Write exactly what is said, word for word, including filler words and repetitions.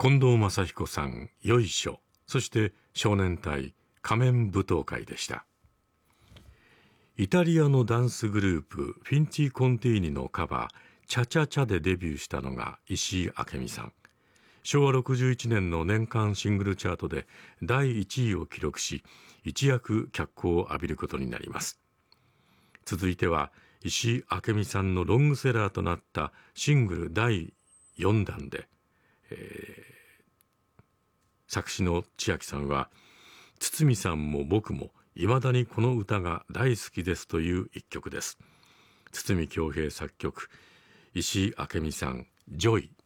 近藤正彦さん、よいしょ、そして少年隊仮面舞踏会でした。イタリアのダンスグループフィンチ・コンティーニのカバーチャチャチャでデビューしたのが石井明美さん。しょうわろくじゅういちねんの年間シングルチャートでだいいちいを記録し、一躍脚光を浴びることになります。続いては石井明美さんのロングセラーとなったシングルだいよんだんで、えー作詞の千秋さんは、堤さんも僕もいまだにこの歌が大好きですという一曲です。堤恭平作曲、石井明美さん、ジョイ。